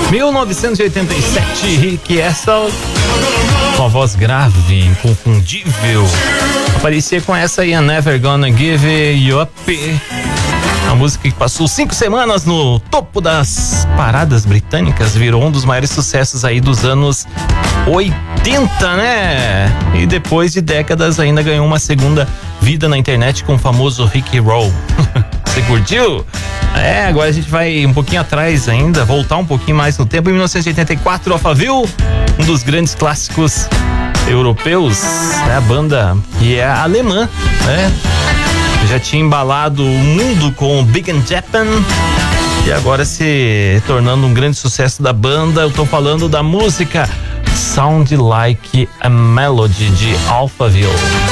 1987, Rick Astley, com a voz grave, inconfundível, aparecia com essa aí, I'm Never Gonna Give You Up. A música que passou 5 semanas no topo das paradas britânicas, virou um dos maiores sucessos aí dos anos 80, né? E depois de décadas ainda ganhou uma segunda vida na internet com o famoso Rick Roll. Você curtiu? Agora a gente vai um pouquinho atrás ainda, voltar um pouquinho mais no tempo. Em 1984, Alphaville, um dos grandes clássicos europeus, né? A banda que é alemã, né? Já tinha embalado o mundo com o Big in Japan e agora se tornando um grande sucesso da banda. Eu tô falando da música Sound Like a Melody, de Alphaville.